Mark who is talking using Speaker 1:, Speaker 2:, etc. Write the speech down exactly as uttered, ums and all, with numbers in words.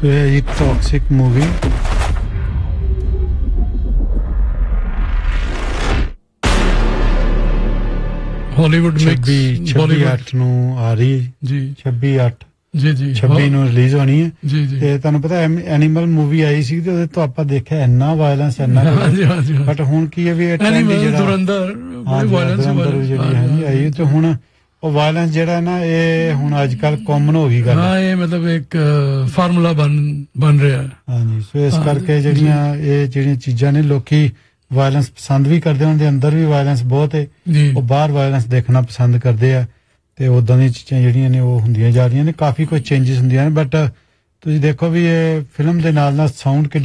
Speaker 1: So yeah, a toxic movie.
Speaker 2: Hollywood mix
Speaker 1: ਛੱਬੀ ਅੱਠ ਨੂੰ ਆ ਰਹੀ
Speaker 2: ਜੀ
Speaker 1: ਛੱਬੀ ਅੱਠ
Speaker 2: ਜੀ ਜੀ
Speaker 1: ਛੱਬੀ ਨੂੰ ਰਿਲੀਜ਼ ਹੋਣੀ ਹੈ
Speaker 2: ਜੀ ਜੀ
Speaker 1: ਤੇ ਤੁਹਾਨੂੰ ਪਤਾ ਐਨੀਮਲ ਮੂਵੀ ਆਈ ਸੀ ਤੇ ਉਹਦੇ ਤੋਂ ਆਪਾਂ ਦੇਖਿਆ ਇੰਨਾ ਵਾਇਲੈਂਸ ਇੰਨਾ ਬਟ ਹੁਣ ਕੀ ਹੈ ਵੀ ਇਹ ਟ੍ਰੈਂਡ ਜਿਹੜਾ ਦੁਰੰਦਰ ਬੜੇ ਵਾਇਲੈਂਸ ਜਿਹੜੀ ਹੈ ਆਈ ਤੇ ਹੁਣ ਉਹ ਵਾਇਲੈਂਸ ਜਿਹੜਾ ਨਾ ਇਹ ਹੁਣ ਅੱਜ ਕੱਲ ਕਾਮਨ ਹੋ ਗਈ ਗੱਲ
Speaker 2: ਹਾਂ ਇਹ ਮਤਲਬ ਇੱਕ ਫਾਰਮੂਲਾ ਬਣ ਬਣ ਰਿਹਾ
Speaker 1: ਹਾਂਜੀ ਸੋ ਇਸ ਕਰਕੇ ਜਿਹੜੀਆਂ ਇਹ ਜਿਹੜੀਆਂ ਚੀਜ਼ਾਂ ਨੇ ਲੋਕੀ ਵਾਇਲੈਂਸ ਪਸੰਦ ਵੀ ਕਰਦੇ ਉਹਨਾਂ ਦੇ ਅੰਦਰ ਵੀ ਵਾਇਲੈਂਸ ਬਹੁਤ ਹੈ ਉਹ ਬਾਹਰ ਵਾਇਲੈਂਸ ਦੇਖਣਾ ਪਸੰਦ ਕਰਦੇ ਆ ਤੇ ਉਦਾਂ ਦੀਆਂ ਚੀਜ਼ਾਂ ਜਿਹੜੀਆਂ ਨੇ ਉਹ ਹੁੰਦੀਆਂ ਜਾ ਰਹੀਆਂ ਨੇ ਕਾਫੀ ਕੁਝ ਚੇਂਜਸ ਹੁੰਦੀਆਂ ਨੇ ਬਟ ਤੁਸੀਂ ਦੇਖੋ ਵੀ ਇਹ ਫਿਲਮ ਦੇ ਨਾਲ ਨਾਲ ਸਾਊਂਡ